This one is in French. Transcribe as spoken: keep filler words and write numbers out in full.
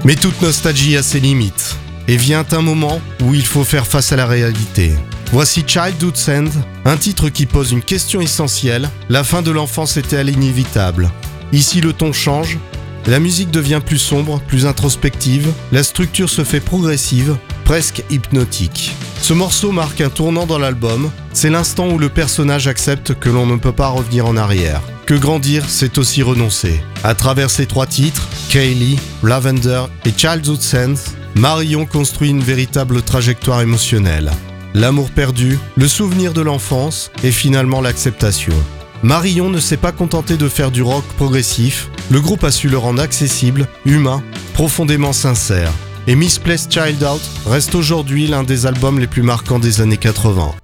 Mais toute nostalgie a ses limites. Et vient un moment où il faut faire face à la réalité. Voici Childhood's End, un titre qui pose une question essentielle. La fin de l'enfance était-elle inévitable ? Ici, le ton change. La musique devient plus sombre, plus introspective. La structure se fait progressive, presque hypnotique. Ce morceau marque un tournant dans l'album. C'est l'instant où le personnage accepte que l'on ne peut pas revenir en arrière. Que grandir, c'est aussi renoncer. À travers ces trois titres, Kaylee, Lavender et Childhood's End, Marion construit une véritable trajectoire émotionnelle. L'amour perdu, le souvenir de l'enfance et finalement l'acceptation. Marion ne s'est pas contentée de faire du rock progressif, le groupe a su le rendre accessible, humain, profondément sincère. Et Misplaced Childhood reste aujourd'hui l'un des albums les plus marquants des années quatre-vingts.